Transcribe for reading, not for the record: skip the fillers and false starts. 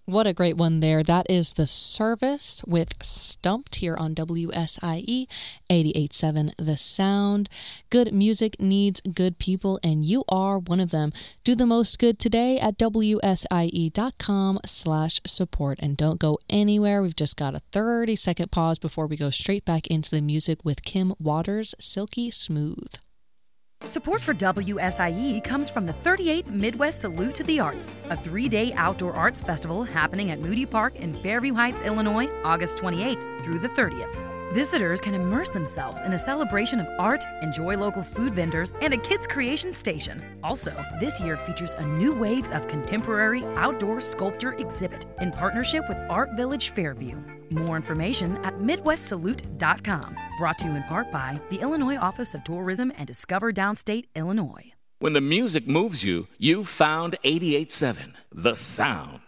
What a great one there. That is The Service with Stumped here on WSIE 88.7 The Sound. Good music needs good people, and you are one of them. Do the most good today at WSIE.com/support. And don't go anywhere. We've just got a 30-second pause before we go straight back into the music with Kim Waters, Silky Smooth. Support for WSIE comes from the 38th Midwest Salute to the Arts, a 3-day outdoor arts festival happening at Moody Park in Fairview Heights, Illinois, August 28th through the 30th. Visitors can immerse themselves in a celebration of art, enjoy local food vendors, and a kids' creation station. Also, this year features a new Waves of Contemporary Outdoor Sculpture exhibit in partnership with Art Village Fairview. More information at MidwestSalute.com. Brought to you in part by the Illinois Office of Tourism and Discover Downstate, Illinois. When the music moves you, you found 88.7, The Sound.